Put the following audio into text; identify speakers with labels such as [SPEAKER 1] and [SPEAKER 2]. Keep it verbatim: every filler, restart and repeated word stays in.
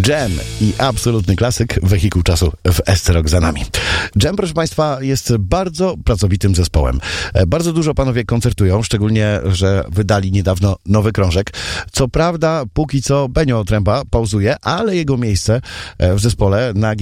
[SPEAKER 1] Jam i absolutny klasyk, wehikuł czasu w S-Rock za nami. Jam, proszę Państwa, jest bardzo pracowitym zespołem. Bardzo dużo panowie koncertują, szczególnie, że wydali niedawno nowy krążek. Co prawda, póki co Benio Tręba pauzuje, ale jego miejsce w zespole na